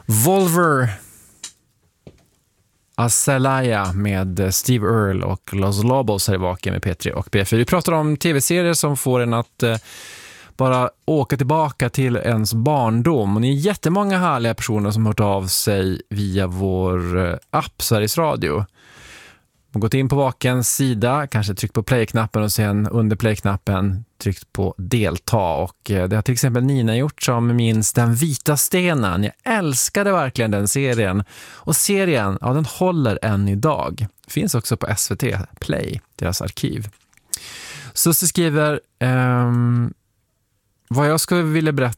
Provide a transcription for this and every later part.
Volver Azalea med Steve Earle och Los Lobos här i Vaken med P3 och P4. Vi pratar om tv-serier som får en att bara åka tillbaka till ens barndom. Och ni är jättemånga härliga personer som har hört av sig via vår app Sveriges Radio. Man gått in på Vakens sida, kanske tryckt på play-knappen och sen under play-knappen tryckt på delta. Och det har till exempel Nina gjort som minns Den vita stenen. Jag älskade verkligen den serien. Och serien, ja, den håller än idag. Finns också på SVT Play, deras arkiv. Susie skriver vad jag skulle vilja berätta.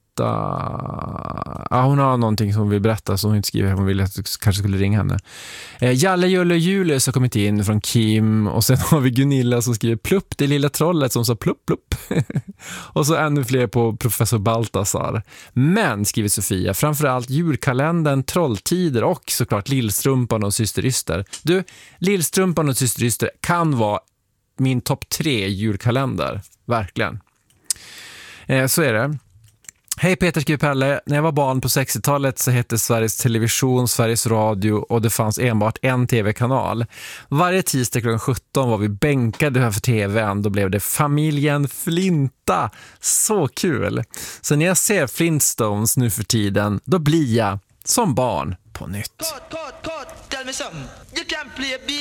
Ja, hon har någonting som hon vill berätta som hon inte skriver. Hon ville att du kanske skulle ringa henne. Jalle, Julle och Julius har kommit in från Kim. Och sen har vi Gunilla som skriver plupp, det lilla trollet som sa plupp, plupp. Och så ännu fler på professor Baltasar. Men, skriver Sofia, framförallt julkalendern, Trolltider och såklart Lillstrumpan och Systeryster. Du, Lillstrumpan och Systeryster kan vara min topp 3 julkalender. Verkligen. Så är det. Hej Peter, skriver Pelle. När jag var barn på 60-talet så hette Sveriges Television, Sveriges Radio och det fanns enbart en tv-kanal. Varje tisdag klockan 17 var vi bänkade här för tvn. Då blev det Familjen Flinta. Så kul! Så när jag ser Flintstones nu för tiden, då blir jag som barn på nytt.